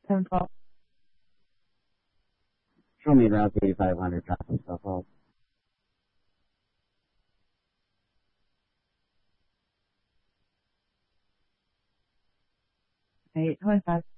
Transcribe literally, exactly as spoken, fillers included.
seven twelve. Show me Route eighty-five hundred, drop some stuff off. eight twenty-five.